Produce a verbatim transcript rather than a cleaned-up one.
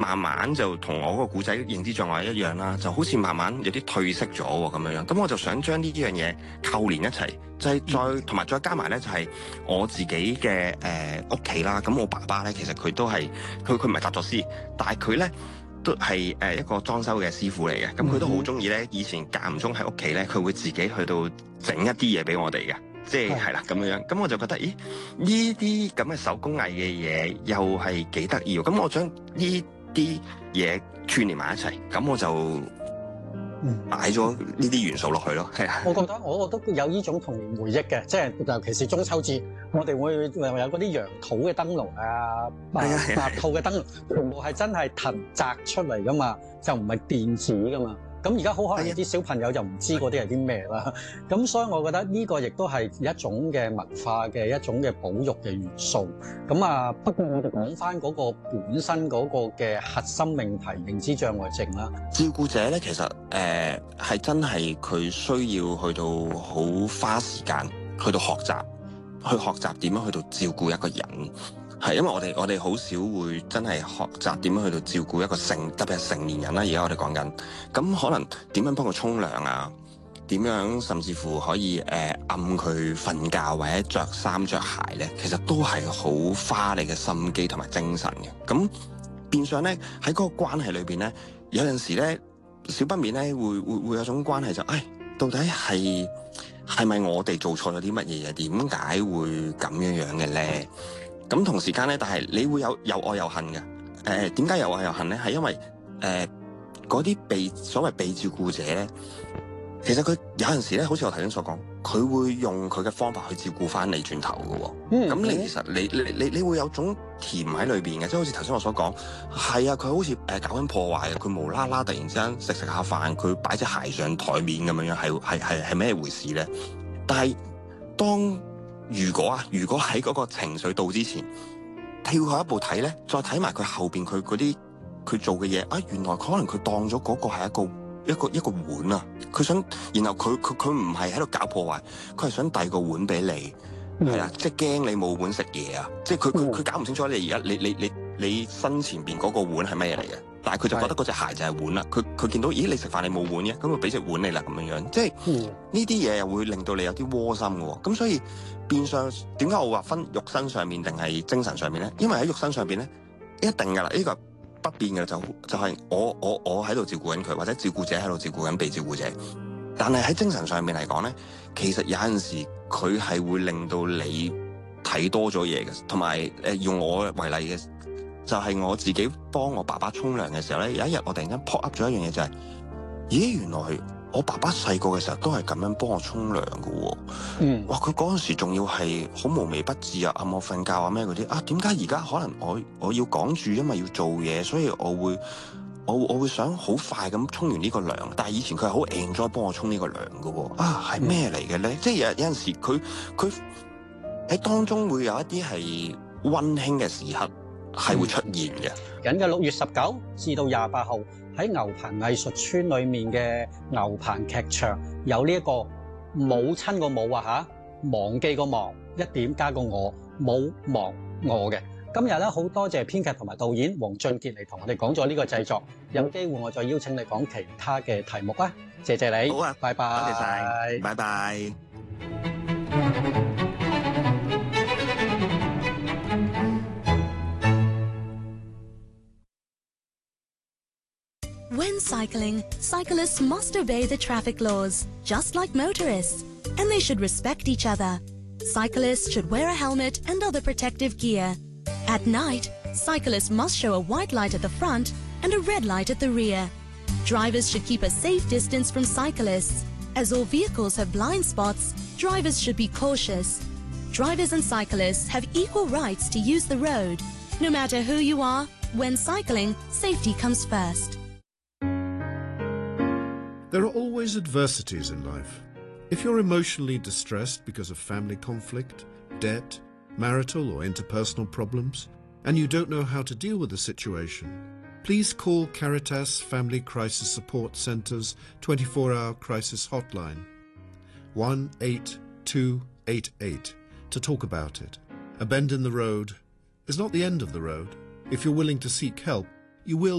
慢慢就同我嗰個故仔認知障礙一樣啦，就好似慢慢有啲褪色咗喎咁樣樣。咁我就想將呢樣嘢扣連一齊，就係、是、再同埋再加埋咧，就係、是、我自己嘅誒屋企啦。咁我爸爸咧，其實佢都係佢佢唔係搭咗師，但係佢咧都係誒一個裝修嘅師傅嚟嘅。咁佢都好中意咧，以前間唔中喺屋企咧，佢會自己去到整一啲嘢俾我哋嘅。即係係啦咁樣樣，咁我就覺得，咦？呢啲咁嘅手工藝嘅嘢又係幾得意喎！咁我將呢啲嘢串連埋一齊，咁我就擺咗呢啲元素落去咯。係啊， 我覺得我覺得有呢種童年回憶嘅，即係尤其是中秋節，我哋會有嗰啲羊肚嘅燈籠啊，白白兔嘅燈籠，全部係真係藤紮出嚟噶嘛，就唔係電子噶嘛。咁而家好可能啲小朋友就唔知嗰啲係啲咩啦，咁所以我覺得呢個亦都係一種嘅文化嘅一種嘅保育嘅元素。咁啊，不過我哋講翻嗰個本身嗰個嘅核心命題認知障礙症啦。 照顧者咧，其實誒係、呃、真係佢需要去到好花時間去到學習，去學習點樣去到照顧一個人。係，因為我哋我哋好少會真係學習點樣去到照顧一個成特別係成年人啦。而家我哋講緊，咁可能點樣幫佢沖涼啊？點樣甚至乎可以誒暗佢瞓覺或者着衫着鞋咧？其實都係好花你嘅心機同埋精神嘅。咁變相咧喺嗰個關係裏邊咧，有陣時咧少不免咧會會會有種關係就，誒到底係係咪我哋做錯咗啲乜嘢嘢？點解會咁樣樣嘅咧？咁同時間咧，但係你會有有愛有恨嘅。誒點解有愛有恨咧？係因為誒嗰啲被所謂被照顧者咧，其實佢有陣時咧，好似我頭先所講，佢會用佢嘅方法去照顧翻你轉頭嘅喎。嗯，咁你其實你你你你會有種甜喺裏邊嘅，即係好似頭先我所講，係啊，佢好似誒搞緊破壞，佢無啦啦突然之間食食下飯，佢擺隻鞋上台面咁樣樣，係係係係咩回事咧？但係當如果啊，如果喺嗰個情緒到之前，跳後一步睇咧，再睇埋佢後邊佢嗰啲佢做嘅嘢啊，原來可能佢當咗嗰個係一個一個一個碗啊，佢想，然後佢佢佢唔係喺度搞破壞，佢係想遞個碗俾你，係啦、嗯，即係驚你冇碗食嘢啊，即係佢佢佢搞唔清楚你而家你你你你身前邊嗰個碗係咩嘢嚟嘅，但係佢就覺得嗰隻鞋就係碗啦，佢佢見到咦你食飯你冇碗嘅，咁佢俾隻碗你啦咁樣樣，即係呢啲嘢又會令到你有啲窩心嘅喎，咁所以。變相點解我話分肉身上面定係精神上面咧？因為喺肉身上邊咧，一定噶啦，呢、這個不變嘅就就係、是、我我我喺度照顧緊佢，或者照顧者喺度照顧緊被照顧者。但係喺精神上面嚟講咧，其實有陣時佢係會令到你睇多咗嘢嘅，同埋誒用我為例嘅，就係、是、我自己幫我爸爸沖涼嘅時候咧，有一日我突然間 pop up 咗一樣嘢就係、是，咦原來我爸爸細個嘅時候都係咁樣幫我沖涼嘅喎，嗯，哇！佢嗰陣時仲要係好無微不至啊，暗我瞓覺啊咩嗰啲啊，點解而家可能我我要趕住，因為要做嘢，所以我會我我會想好快咁沖完呢個涼，但係以前佢係好 enjoy 幫我沖呢個涼嘅喎，啊係咩嚟嘅咧？嗯、即係有有陣時佢佢喺當中會有一啲係溫馨嘅時刻係會出現嘅。 緊嘅六月十九至到廿八號。喺牛棚藝術村裏面嘅牛棚劇場有呢一個母親個母啊吓，忘記個忘，一點加個我，冇忘我嘅。今日咧好多謝編劇同埋導演黃俊傑嚟同我哋講咗呢個製作，有機會我再邀請你講其他嘅題目啊，謝謝你。 好啊， 拜拜， 多謝晒，拜拜。 When cycling, cyclists must obey the traffic laws, just like motorists, and they should respect each other. Cyclists should wear a helmet and other protective gear. At night, cyclists must show a white light at the front and a red light at the rear. Drivers should keep a safe distance from cyclists. As all vehicles have blind spots, drivers should be cautious. Drivers and cyclists have equal rights to use the road. No matter who you are, when cycling, safety comes first. There are always adversities in life. If you're emotionally distressed because of family conflict, debt, marital or interpersonal problems, and you don't know how to deal with the situation, please call Caritas Family Crisis Support Centre's twenty-four hour crisis hotline, one eight two eight eight, to talk about it. A bend in the road is not the end of the road. If you're willing to seek help, you will